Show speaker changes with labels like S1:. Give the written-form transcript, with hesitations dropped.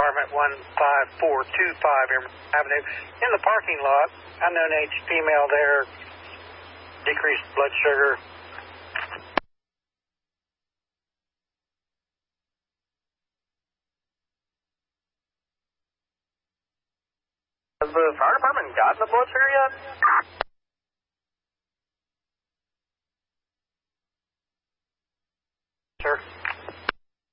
S1: Department 15425 Avenue. In the parking lot, unknown age female there, decreased blood sugar.
S2: Has the fire department gotten the blood sugar yet?